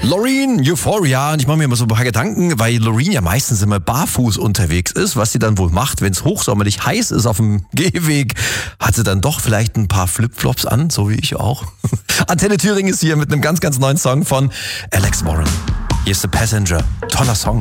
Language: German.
Loreen, Euphoria. Und ich mache mir immer so ein paar Gedanken, weil Loreen ja meistens immer barfuß unterwegs ist. Was sie dann wohl macht, wenn es hochsommerlich heiß ist auf dem Gehweg, hat sie dann doch vielleicht ein paar Flipflops an, so wie ich auch. Antenne Thüringen ist hier mit einem ganz, ganz neuen Song von Alex Warren. Hier ist The Passenger. Toller Song.